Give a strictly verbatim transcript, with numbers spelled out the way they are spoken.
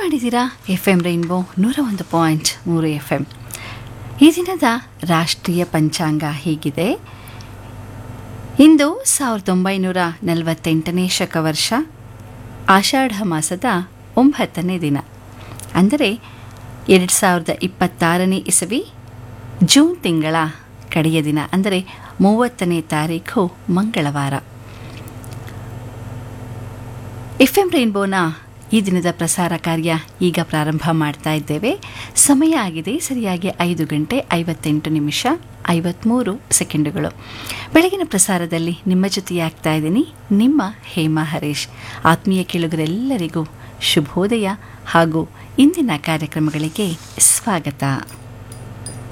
ಮಾಡಿದ್ದೀರಾ F M rainbow ನೂರ ಒಂದು ಪಾಯಿಂಟ್ ಮೂರು ಎಫ್ ಎಂ. ಈ ದಿನದ ರಾಷ್ಟ್ರೀಯ ಪಂಚಾಂಗ ಹೀಗಿದೆ. ಇಂದು ಸಾವಿರದ ಒಂಬೈನೂರ ನಲವತ್ತೆಂಟನೇ ಶಕವರ್ಷ ಆಷಾಢ ಮಾಸದ ಒಂಬತ್ತನೇ ದಿನ, ಅಂದರೆ ಎರಡು ಸಾವಿರದ ಇಪ್ಪತ್ತಾರನೇ ಇಸವಿ ಜೂನ್ ತಿಂಗಳ ಕಡೆಯ ದಿನ, ಅಂದರೆ ಮೂವತ್ತನೇ ತಾರೀಖು ಮಂಗಳವಾರ. ಎಫ್ ಎಂ ರೈನ್ಬೋನ ಈ ದಿನದ ಪ್ರಸಾರ ಕಾರ್ಯ ಈಗ ಪ್ರಾರಂಭ ಮಾಡ್ತಾ ಇದ್ದೇವೆ. ಸಮಯ ಆಗಿದೆ ಸರಿಯಾಗಿ ಐದು ಗಂಟೆ ಐವತ್ತೆಂಟು ನಿಮಿಷ ಐವತ್ತ್ಮೂರು ಸೆಕೆಂಡುಗಳು. ಬೆಳಗಿನ ಪ್ರಸಾರದಲ್ಲಿ ನಿಮ್ಮ ಜೊತೆಯಾಗ್ತಾ ಇದ್ದೀನಿ ನಿಮ್ಮ ಹೇಮಾ ಹರೀಶ್. ಆತ್ಮೀಯ ಕೇಳುಗರೆಲ್ಲರಿಗೂ ಶುಭೋದಯ ಹಾಗೂ ಇಂದಿನ ಕಾರ್ಯಕ್ರಮಗಳಿಗೆ ಸ್ವಾಗತ.